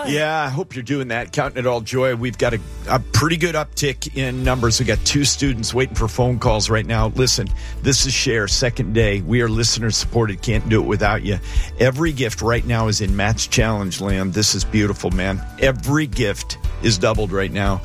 Yeah, I hope you're doing that. Counting it all joy. We've got a pretty good uptick in numbers. We got 2 students waiting for phone calls right now. Listen, this is Share, second day. We are listener supported. Can't do it without you. Every gift right now is in Match Challenge land. This is beautiful, man. Every gift is doubled right now.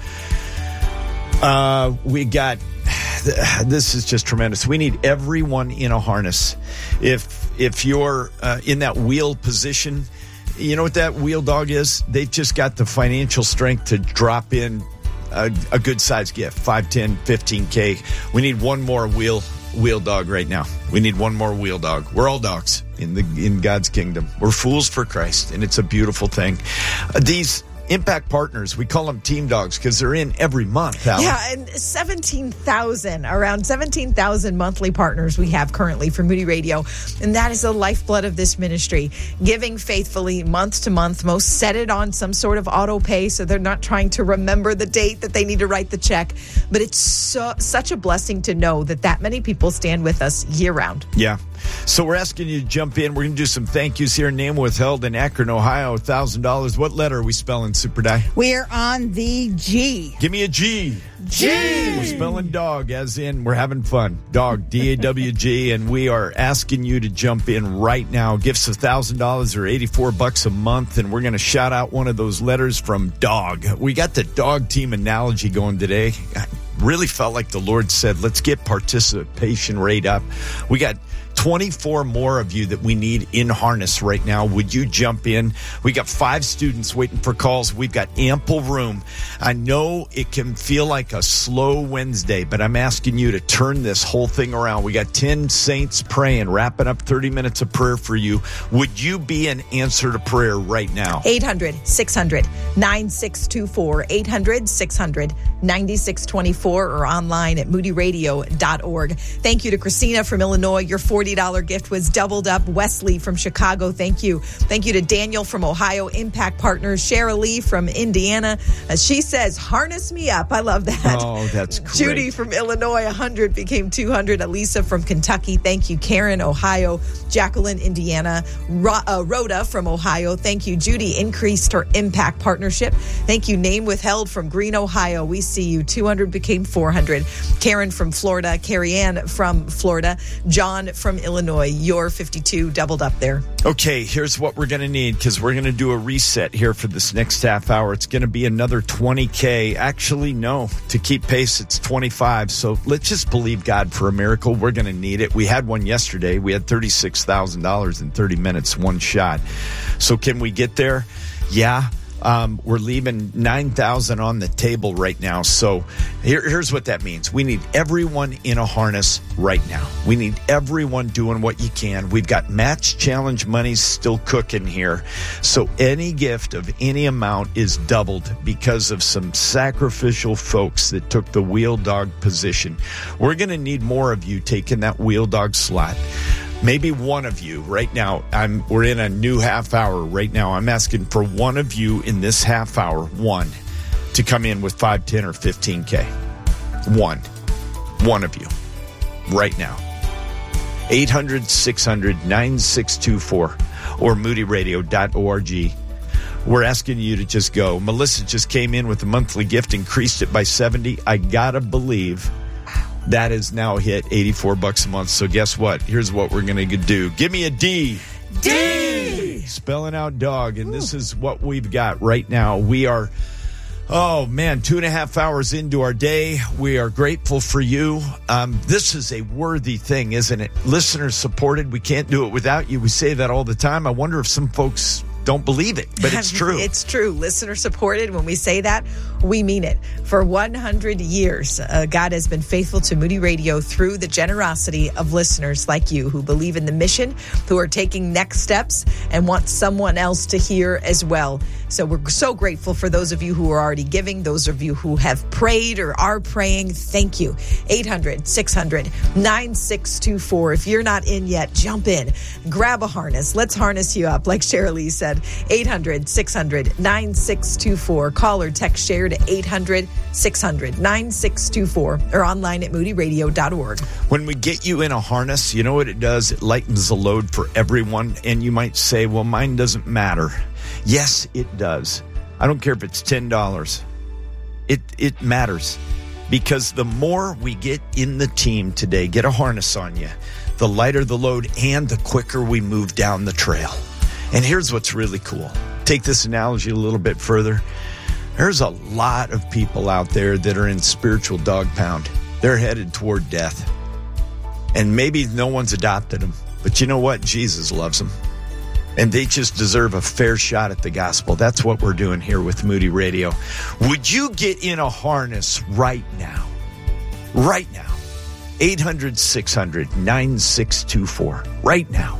This is just tremendous. We need everyone in a harness. If you're in that wheel position, you know what that wheel dog is? They've just got the financial strength to drop in a good size gift, 5, 10, 15K. We need one more wheel dog right now. We need one more wheel dog. We're all dogs in God's kingdom. We're fools for Christ, and it's a beautiful thing. These Impact Partners, we call them team dogs because they're in every month, Alan. Yeah, and around 17,000 monthly partners we have currently for Moody Radio. And that is the lifeblood of this ministry. Giving faithfully month to month. Most set it on some sort of auto pay so they're not trying to remember the date that they need to write the check. But it's such a blessing to know that many people stand with us year round. Yeah. So we're asking you to jump in. We're going to do some thank yous here. Name withheld in Akron, Ohio, $1,000. What letter are we spelling, Super Die? We're on the G. Give me a G. G. We're spelling dog as in we're having fun. Dog, D-A-W-G. And we are asking you to jump in right now. Gifts of $1,000 or $84 a month. And we're going to shout out one of those letters from dog. We got the dog team analogy going today. I really felt like the Lord said, let's get participation rate up. We got 24 more of you that we need in harness right now. Would you jump in? We got 5 students waiting for calls. We've got ample room. I know it can feel like a slow Wednesday, but I'm asking you to turn this whole thing around. We got 10 saints praying, wrapping up 30 minutes of prayer for you. Would you be an answer to prayer right now? 800-600-9624. 800-600-9624 or online at moodyradio.org. Thank you to Christina from Illinois. Your $40 gift was doubled up. Wesley from Chicago, thank you. Thank you to Daniel from Ohio, Impact Partners. Cheryl Lee from Indiana. She says, harness me up. I love that. Oh, that's great. Judy from Illinois, 100 became 200. Elisa from Kentucky, thank you. Karen, Ohio. Jacqueline, Indiana. Rhoda from Ohio, thank you. Judy increased her Impact Partnership. Thank you. Name withheld from Green, Ohio. We see you. 200 became 400. Karen from Florida. Carrie Ann from Florida. John from Illinois, your 52 doubled up there. Okay, here's what we're going to need because we're going to do a reset here for this next half hour. It's going to be another 20K. Actually, no, to keep pace, it's 25. So let's just believe God for a miracle. We're going to need it. We had one yesterday. We had $36,000 in 30 minutes, one shot. So can we get there? Yeah. We're leaving 9,000 on the table right now. So here's what that means. We need everyone in a harness right now. We need everyone doing what you can. We've got Match Challenge monies still cooking here. So any gift of any amount is doubled because of some sacrificial folks that took the wheel dog position. We're going to need more of you taking that wheel dog slot. Maybe one of you right now. We're in a new half hour right now. I'm asking for one of you in this half hour, to come in with 5, 10, or 15K. One of you right now. 800-600-9624 or moodyradio.org. We're asking you to just go. Melissa just came in with a monthly gift, increased it by 70. I gotta believe that has now hit $84 a month. So guess what? Here's what we're going to do. Give me a D. D. Spelling out dog. And this is what we've got right now. We are, 2.5 hours into our day. We are grateful for you. This is a worthy thing, isn't it? Listeners supported. We can't do it without you. We say that all the time. I wonder if some folks don't believe it, but it's true. It's true. Listener supported. When we say that, we mean it. For 100 years, God has been faithful to Moody Radio through the generosity of listeners like you who believe in the mission, who are taking next steps and want someone else to hear as well. So we're so grateful for those of you who are already giving, those of you who have prayed or are praying. Thank you. 800-600-9624. If you're not in yet, jump in. Grab a harness. Let's harness you up, like Shirley said. 800-600-9624. Call or text share to 800-600-9624 or online at moodyradio.org. When we get you in a harness, you know what it does? It lightens the load for everyone. And you might say, well, mine doesn't matter. Yes, it does. I don't care if it's $10. It matters, because the more we get in the team today, get a harness on you, the lighter the load and the quicker we move down the trail. And here's what's really cool. Take this analogy a little bit further. There's a lot of people out there that are in spiritual dog pound. They're headed toward death. And maybe no one's adopted them. But you know what? Jesus loves them. And they just deserve a fair shot at the gospel. That's what we're doing here with Moody Radio. Would you get in a harness right now? Right now. 800-600-9624. Right now.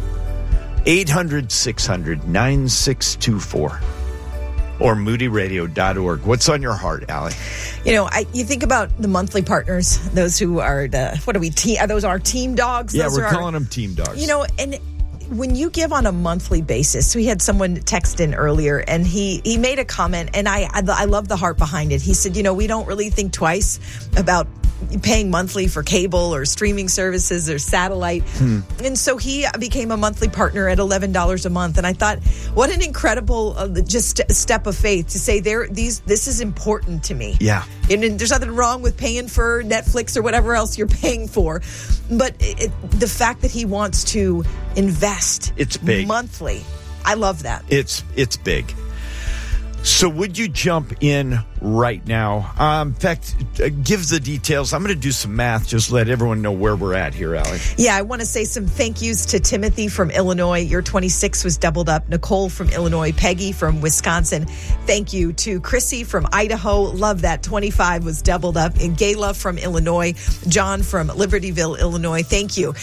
800-600-9624. Or moodyradio.org. What's on your heart, Allie? You think about the monthly partners, those who are those are team dogs? Yeah, those we're calling them team dogs. And when you give on a monthly basis, we had someone text in earlier, and he made a comment, and I love the heart behind it. He said, we don't really think twice about paying monthly for cable or streaming services or satellite. And so he became a monthly partner at $11 a month. And I thought, what an incredible just step of faith to say this is important to me. Yeah. And there's nothing wrong with paying for Netflix or whatever else you're paying for. But the fact that he wants to invest it's big. Monthly, I love that. It's big. So would you jump in right now? In fact, give the details. I'm going to do some math. Just let everyone know where we're at here, Allie. Yeah, I want to say some thank yous to Timothy from Illinois. Your 26 was doubled up. Nicole from Illinois. Peggy from Wisconsin. Thank you to Chrissy from Idaho. Love that. 25 was doubled up. And Gayla from Illinois. John from Libertyville, Illinois. Thank you.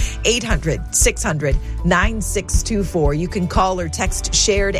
800-600-9624. You can call or text share to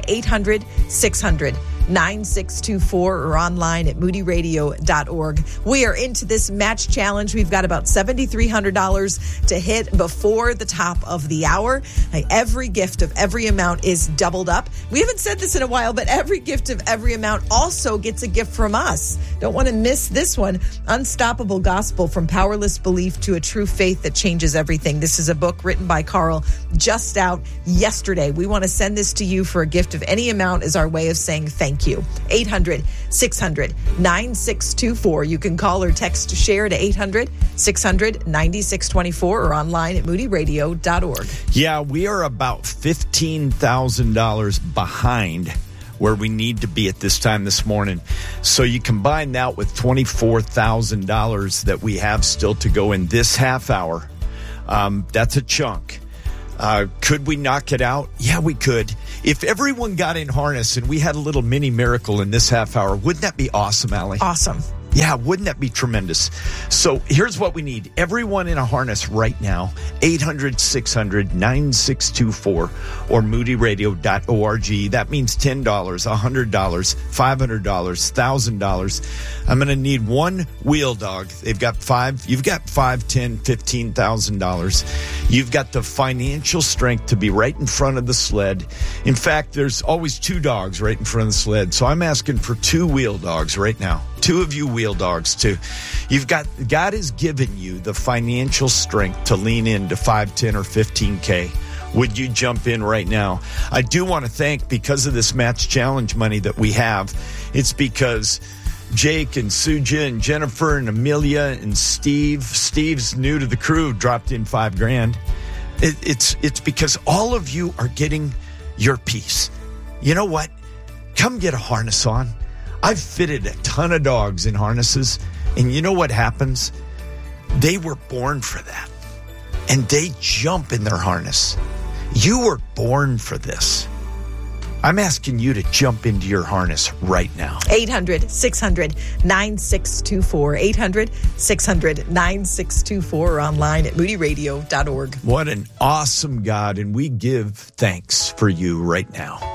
800-600-9624 or online at moodyradio.org. We are into this match challenge. We've got about $7,300 to hit before the top of the hour. Every gift of every amount is doubled up. We haven't said this in a while, but every gift of every amount also gets a gift from us. Don't want to miss this one. Unstoppable Gospel, from Powerless Belief to a True Faith That Changes Everything. This is a book written by Carl, just out yesterday. We want to send this to you for a gift of any amount as our way of saying thank you. 800-600-9624. You can call or text share to 800-600-9624 or online at moodyradio.org. Yeah, we are about $15,000 behind where we need to be at this time this morning. So you combine that with $24,000 that we have still to go in this half hour. That's a chunk. Could we knock it out? Yeah, we could. If everyone got in harness and we had a little mini miracle in this half hour, wouldn't that be awesome, Allie? Awesome. Yeah, wouldn't that be tremendous? So here's what we need. Everyone in a harness right now, 800-600-9624 or moodyradio.org. That means $10, $100, $500, $1,000. I'm going to need one wheel dog. They've got five. You've got $5,000, $10,000, $15,000. You've got the financial strength to be right in front of the sled. In fact, there's always two dogs right in front of the sled. So I'm asking for two wheel dogs right now. Two of you wheel dogs too. God has given you the financial strength to lean into 5, 10, or 15K. Would you jump in right now? I do want to thank, because of this match challenge money that we have, it's because Jake and Suja and Jennifer and Amelia and Steve's new to the crew, dropped in $5,000. It's because all of you are getting your piece. You know what? Come get a harness on. I've fitted a ton of dogs in harnesses, and you know what happens? They were born for that, and they jump in their harness. You were born for this. I'm asking you to jump into your harness right now. 800-600-9624. 800-600-9624 or online at moodyradio.org. What an awesome God, and we give thanks for you right now.